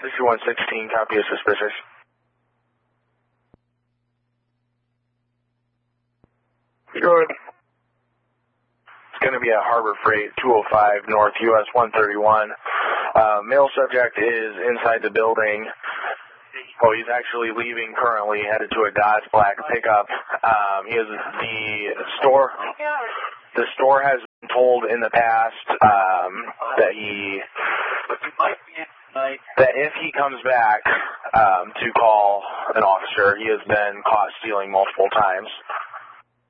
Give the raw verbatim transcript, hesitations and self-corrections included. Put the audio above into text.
fifty-one sixteen, copy is suspicious. Good. It's going to be at Harbor Freight, two oh five North U S one thirty-one. Uh, male subject is inside the building. Oh, he's actually leaving currently, headed to a Dodge Black pickup. Um, he is the store. The store has been told in the past um, that he that if he comes back um, to call an officer, he has been caught stealing multiple times.